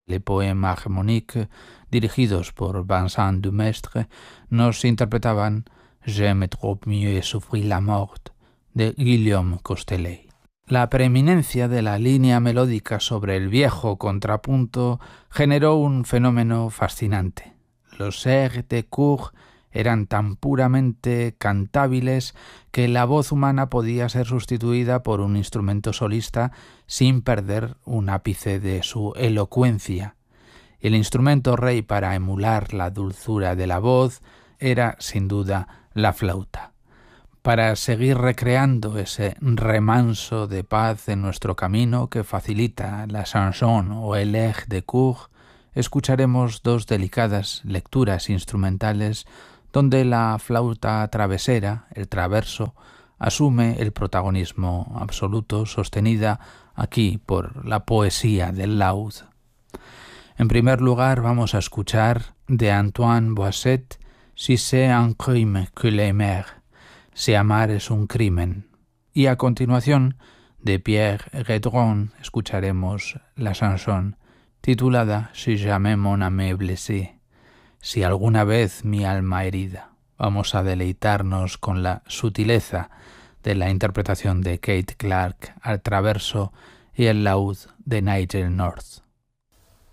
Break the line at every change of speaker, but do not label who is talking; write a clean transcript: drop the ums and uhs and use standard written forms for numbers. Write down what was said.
Les poèmes harmoniques, dirigidos por Vincent Dumestre, nos interpretaban J'aime trop mieux souffrir la mort, de Guillaume Costellet. La preeminencia de la línea melódica sobre el viejo contrapunto generó un fenómeno fascinante. Los airs de cour eran tan puramente cantables que la voz humana podía ser sustituida por un instrumento solista sin perder un ápice de su elocuencia. El instrumento rey para emular la dulzura de la voz era, sin duda, la flauta. Para seguir recreando ese remanso de paz en nuestro camino que facilita la chanson o el air de cour, escucharemos dos delicadas lecturas instrumentales donde la flauta travesera, el traverso, asume el protagonismo absoluto, sostenida aquí por la poesía del laúd. En primer lugar vamos a escuchar de Antoine Boisset Si c'est un crime que l'aimer, si amar es un crimen. Y a continuación, de Pierre Redron, escucharemos la chanson titulada Si jamais mon âme blessée, si alguna vez mi alma herida. Vamos a deleitarnos con la sutileza de la interpretación de Kate Clark al traverso y el laúd de Nigel North.